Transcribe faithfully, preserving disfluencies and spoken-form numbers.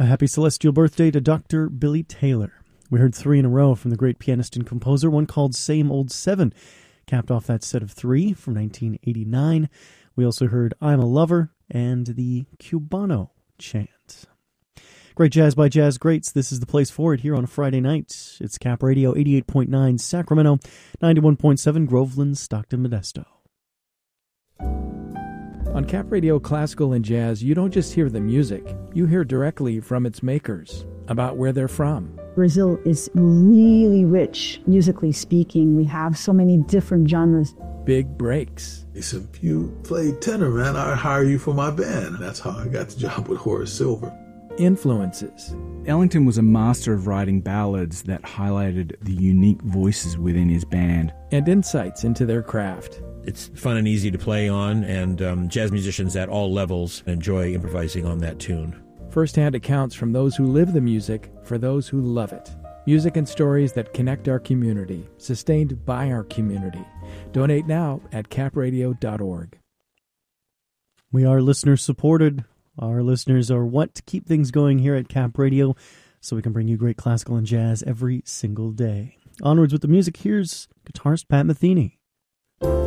A happy celestial birthday to Doctor Billy Taylor. We heard three in a row from the great pianist and composer, one called Same Old Seven, capped off that set of three from nineteen eighty-nine. We also heard I'm a Lover and the Cubano Chant. Great jazz by jazz greats. This is the place for it here on a Friday night. It's Cap Radio eighty-eight point nine Sacramento, ninety-one point seven Groveland, Stockton, Modesto. On Cap Radio Classical and Jazz, you don't just hear the music, you hear directly from its makers, about where they're from. Brazil is really rich, musically speaking. We have so many different genres. Big breaks. He said, if you play tenor, man, I'll hire you for my band. That's how I got the job with Horace Silver. Influences. Ellington was a master of writing ballads that highlighted the unique voices within his band. And insights into their craft. It's fun and easy to play on, and um, jazz musicians at all levels enjoy improvising on that tune. First-hand accounts from those who live the music for those who love it. Music and stories that connect our community, sustained by our community. Donate now at cap radio dot org. We are listener-supported. Our listeners are what keep things going here at Cap Radio, so we can bring you great classical and jazz every single day. Onwards with the music, here's guitarist Pat Metheny.